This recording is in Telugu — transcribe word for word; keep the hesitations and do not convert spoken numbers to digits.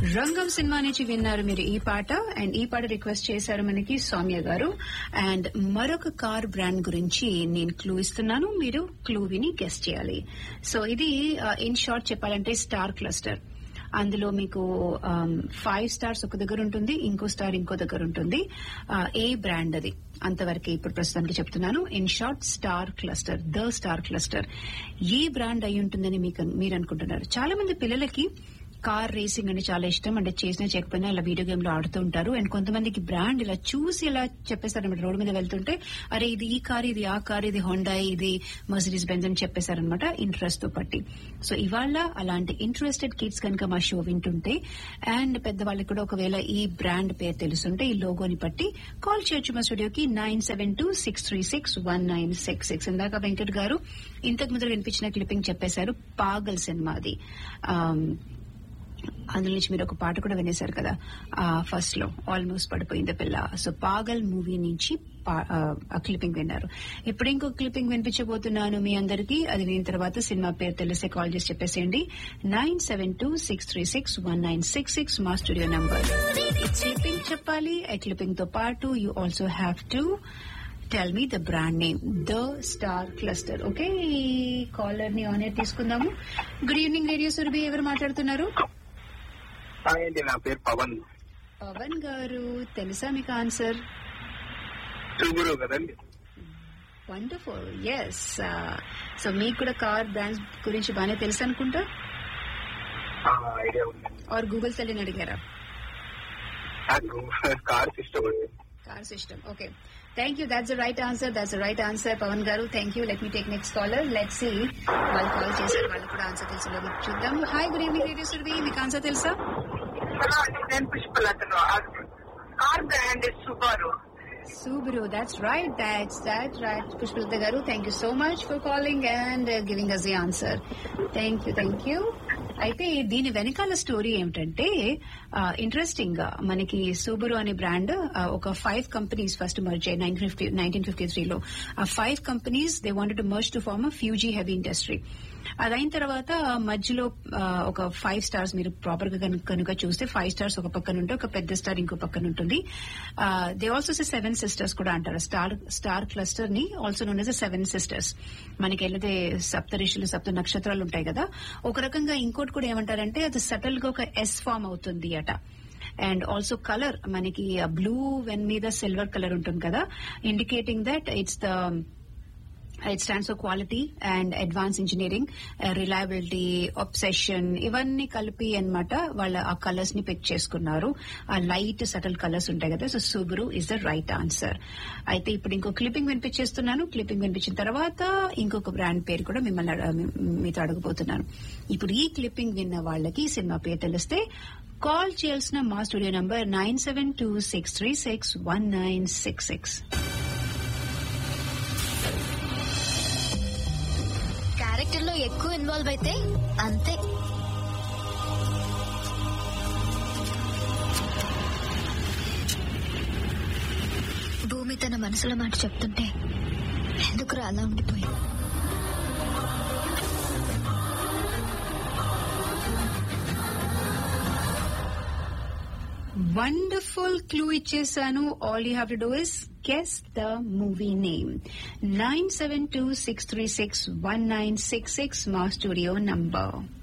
రంగం సినిమా నుంచి విన్నారు మీరు ఈ పాట. అండ్ ఈ పాట రిక్వెస్ట్ చేశారు మనకి సౌమ్య గారు. అండ్ మరొక కార్ బ్రాండ్ గురించి నేను క్లూ ఇస్తున్నాను, మీరు క్లూ విని గెస్ చేయాలి. సో ఇది ఇన్ షార్ట్ చెప్పాలంటే స్టార్ క్లస్టర్. అందులో మీకు ఫైవ్ స్టార్స్ ఒక దగ్గర ఉంటుంది, ఇంకో స్టార్ ఇంకో దగ్గర ఉంటుంది. ఏ బ్రాండ్ అది అంతవరకు ఇప్పుడు ప్రస్తుతానికి చెప్తున్నాను. In short star cluster, the star cluster. A brand అయి ఉంటుందని మీకు మీరు అనుకుంటున్నారు? చాలా మంది పిల్లలకి కార్ రేసింగ్ అంటే చాలా ఇష్టం. అంటే చేసినా చేయకపోయినా ఇలా వీడియో గేమ్ లో ఆడుతూ ఉంటారు. అండ్ కొంతమందికి బ్రాండ్ ఇలా చూసి ఇలా చెప్పేస్తారనమాట. రోడ్డు మీద వెళ్తుంటే అరే ఇది ఈ కార్, ఇది ఆ కార్, ఇది హోండాయ్, ఇది మర్సిడీస్ బెంజ్ అని చెప్పేశారనమాట ఇంట్రెస్ట్ తో పట్టి. సో ఇవాళ అలాంటి ఇంట్రెస్టెడ్ కిడ్స్ కనుక మా షో వింటుంటే అండ్ పెద్దవాళ్ళకి కూడా ఒకవేళ ఈ బ్రాండ్ పేరు తెలుసుంటే ఈ లోగోని పట్టి కాల్ చేయొచ్చు మా స్టూడియోకి nine seven two six three six one nine six six. ఇందాక వెంకట్ గారు ఇంతకు ముందు వినిపించిన క్లిప్పింగ్ చెప్పేశారు, పాగల్ సినిమాది. అందులో నుంచి మీరు ఒక పాట కూడా వినేశారు కదా ఫస్ట్ లో, ఆల్మోస్ట్ పడిపోయింది పిల్ల. సో పాగల్ మూవీ నుంచి క్లిప్పింగ్ విన్నారు. ఇప్పుడు ఇంకో క్లిప్పింగ్ వినిపించబోతున్నాను మీ అందరికీ. అది విన్న తర్వాత సినిమా పేరు తెలిసే కాల్ చేసి చెప్పేసేయండి. Nine seven two six three six one nine six six మా స్టూడియో నంబర్. క్లిప్పింగ్ చెప్పాలి. ఆ క్లిప్పింగ్ తో పాటు you also have to tell me the brand name, the star cluster. Okay, ఈ కాలర్ ని ఆన్ ఎయిర్ తీసుకుందాము. గుడ్ ఈవినింగ్ రేడియో సురభి, ఎవరు మాట్లాడుతున్నారు? నా పేరు పవన్. పవన్ గారు, తెలుసా మీకు ఆన్సర్? కదండి. Wonderful, yes. సో మీకు కూడా కార్ బ్రాండ్స్ గురించి బాగానే తెలుసు అనుకుంటా. ఆర్ గూగుల్ సెల్లిని అడిగారా? కార్ సిస్టమ్ అండి. Car system, okay. Thank you, that's the right answer. That's the right answer Pawan గారు. Thank you. Let me take next caller. Let's see వాళ్ళు కాల్ చేశారు, వాళ్ళకి కూడా ఆన్సర్ తెలుసు చూద్దాం. Hi, good evening radio Surabhi, మీకు ఆన్సర్ తెలుసా? నేను పుష్పలతను. Car brand సుబారు. Subaru, that's right, that's that right. Pushpalata garu, thank you so much for calling and uh, giving us the answer. Thank you, thank you. అయితే దీని వెనకాల స్టోరీ ఏమిటంటే ఇంట్రెస్టింగ్ గా మనకి సూబరు అనే బ్రాండ్ ఒక ఫైవ్ కంపెనీస్ ఫస్ట్ మర్జ్ అయ్యాయి నైన్టీన్ ఫిఫ్టీ నైన్టీన్ ఫిఫ్టీ త్రీలో. ఆ five companies they wanted to merge to form a Fuji heavy industry. అదైన తర్వాత మధ్యలో ఒక ఫైవ్ స్టార్స్ మీరు ప్రాపర్ గా కనుక చూస్తే ఫైవ్ స్టార్స్ ఒక పక్కన ఉంటే ఒక పెద్ద స్టార్ ఇంకో పక్కన ఉంటుంది. They also say seven sisters కూడా అంటారు. స్టార్ స్టార్ క్లస్టర్ ని also known as seven sisters. మనకి వెళ్ళితే సప్త ఋషులు సప్త నక్షత్రాలు ఉంటాయి కదా, ఒక రకంగా ఇంకోటి కూడా ఏమంటారంటే అది సటల్ గా ఒక ఎస్ ఫామ్ అవుతుంది అట. అండ్ ఆల్సో కలర్ మనకి బ్లూ వెన్ మీద సిల్వర్ కలర్ ఉంటుంది కదా, indicating that it's the it stands for quality and advance engineering, reliability, obsession, ఇవన్నీ కలిపి అన్నమాట వాళ్ళ ఆ కలర్స్ ని పిక్ చేసుకున్నారు. ఆ లైట్ సటల్ కలర్స్ ఉంటాయి కదా. So సుబరు is the right answer. అయితే ఇప్పుడు ఇంకో క్లిప్పింగ్ వినిపించేస్తున్నాను. క్లిప్పింగ్ వినిపించిన తర్వాత ఇంకొక బ్రాండ్ పేరు కూడా మిమ్మల్ని మీతో అడగబోతున్నాను. ఇప్పుడు ఈ క్లిప్పింగ్ విన్న వాళ్ళకి సినిమా పేరు తెలిస్తే కాల్ చేయాల్సిన మా studio number nine seven two six three six one nine six six. Character లో ఎక్కువ ఇన్వాల్వ్ అయితే అంతే. భూమి తన మనసులో మాట చెప్తుంటే ఎందుకు అలా ఉండిపోయింది? వండర్ఫుల్ క్లూ ఇచ్చేసాను. All you have to do is guess the movie name. Nine seven two six three six one nine six six మా స్టూడియో నంబర్.